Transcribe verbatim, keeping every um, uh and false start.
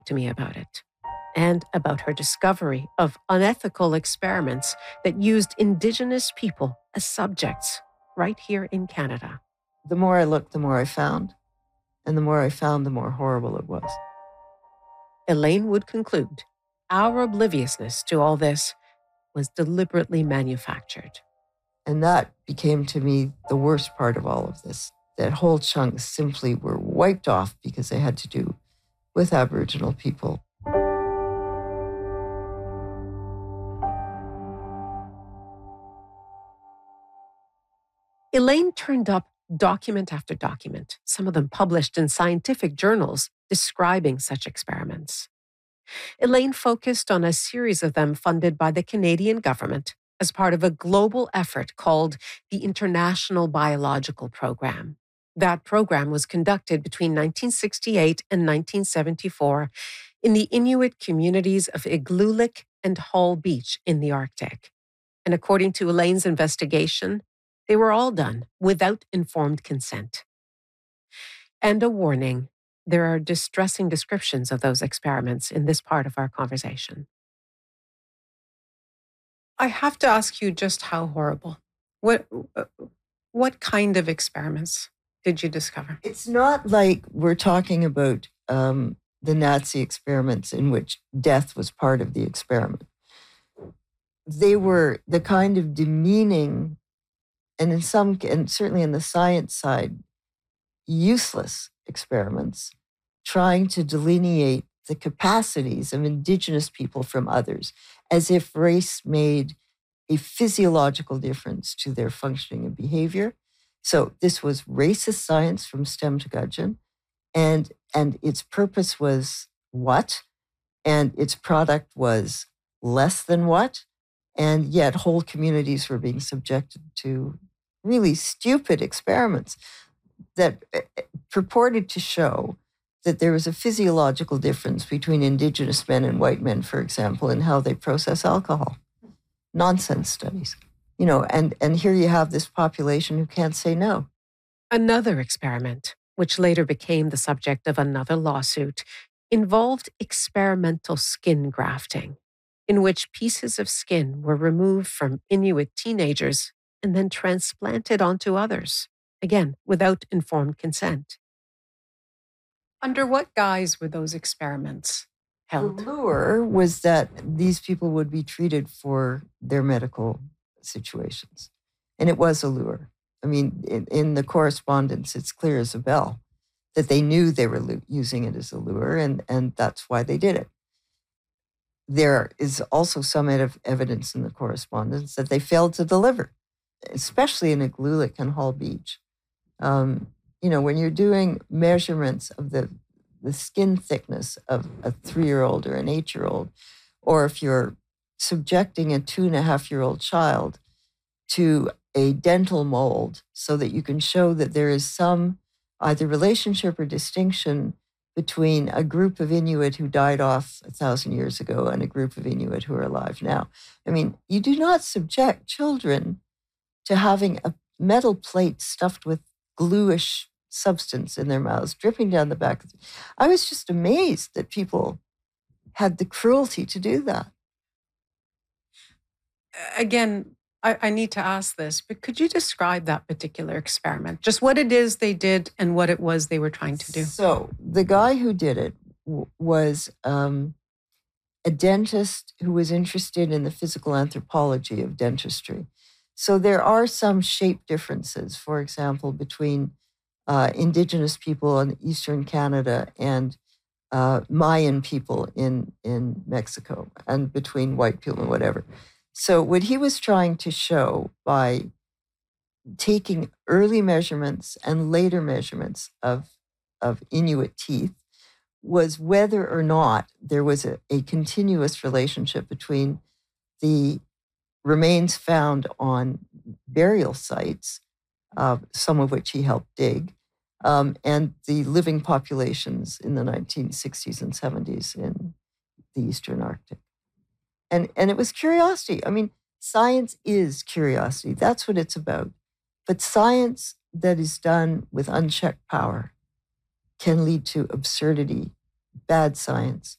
to me about it and about her discovery of unethical experiments that used Indigenous people as subjects right here in Canada. The more I looked, the more I found. And the more I found, the more horrible it was. Elaine would conclude our obliviousness to all this was deliberately manufactured. And that became to me the worst part of all of this, that whole chunks simply were wiped off because they had to do with Aboriginal people. Elaine turned up document after document, some of them published in scientific journals describing such experiments. Elaine focused on a series of them funded by the Canadian government as part of a global effort called the International Biological Program. That program was conducted between nineteen sixty-eight and nineteen seventy-four in the Inuit communities of Igloolik and Hall Beach in the Arctic. And according to Elaine's investigation, they were all done without informed consent. And a warning, there are distressing descriptions of those experiments in this part of our conversation. I have to ask you just how horrible. What, what kind of experiments did you discover? It's not like we're talking about um, the Nazi experiments in which death was part of the experiment. They were the kind of demeaning, and in some, and certainly in the science side, useless experiments trying to delineate the capacities of Indigenous people from others, as if race made a physiological difference to their functioning and behavior. So this was racist science from stem to gudgeon, and, and its purpose was what? And its product was less than what? And yet whole communities were being subjected to really stupid experiments that purported to show that there was a physiological difference between Indigenous men and white men, for example, in how they process alcohol. Nonsense studies. You know, and, and here you have this population who can't say no. Another experiment, which later became the subject of another lawsuit, involved experimental skin grafting, in which pieces of skin were removed from Inuit teenagers and then transplanted onto others, again, without informed consent. Under what guise were those experiments held? The lure was that these people would be treated for their medical situations. And it was a lure. I mean, in, in the correspondence, it's clear as a bell that they knew they were lo- using it as a lure, and, and that's why they did it. There is also some ev- evidence in the correspondence that they failed to deliver, especially in Igloolik and Hall Beach. Um, you know, when you're doing measurements of the, the skin thickness of a three-year-old or an eight-year-old, or if you're subjecting a two-and-a-half-year-old child to a dental mold so that you can show that there is some either relationship or distinction between a group of Inuit who died off a thousand years ago and a group of Inuit who are alive now. I mean, you do not subject children to having a metal plate stuffed with gluish substance in their mouths, dripping down the back. I was just amazed that people had the cruelty to do that. Again, I, I need to ask this, but could you describe that particular experiment? Just what it is they did and what it was they were trying to do. So the guy who did it w- was um, a dentist who was interested in the physical anthropology of dentistry. So there are some shape differences, for example, between uh, Indigenous people in Eastern Canada and uh, Mayan people in, in Mexico, and between white people and whatever. So what he was trying to show by taking early measurements and later measurements of, of Inuit teeth was whether or not there was a, a continuous relationship between the remains found on burial sites, uh, some of which he helped dig, um, and the living populations in the nineteen sixties and seventies in the Eastern Arctic. And, and it was curiosity. I mean, science is curiosity. That's what it's about. But science that is done with unchecked power can lead to absurdity, bad science.